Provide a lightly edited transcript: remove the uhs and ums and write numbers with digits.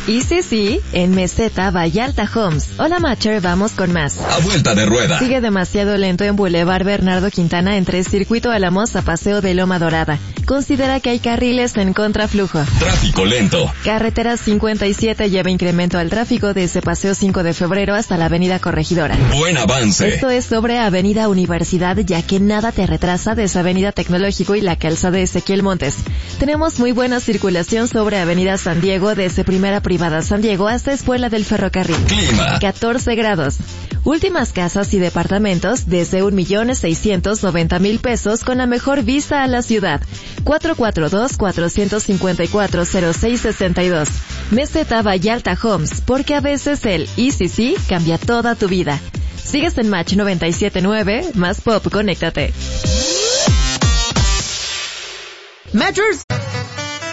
Y sí, en Meseta Vallarta Homes. Hola Matcher, vamos con más. A vuelta de rueda. Sigue demasiado lento en Boulevard Bernardo Quintana entre Circuito Álamos a Paseo de Loma Dorada. Considera que hay carriles en contraflujo. Tráfico lento. Carretera 57 lleva incremento al tráfico desde Paseo 5 de Febrero hasta la Avenida Corregidora. Buen avance. Esto es sobre Avenida Universidad, ya que nada te retrasa desde Avenida Tecnológico y la calzada de Ezequiel Montes. Tenemos muy buena circulación sobre Avenida San Diego desde Primera Privada San Diego hasta Espuela del Ferrocarril. Clima. 14 grados. Últimas casas y departamentos desde 1,690,000 pesos con la mejor vista a la ciudad. 442-454-0662. Meseta Vallarta Homes, porque a veces el sí cambia toda tu vida. Sigues en Match 97.9, más pop, conéctate. Matchers.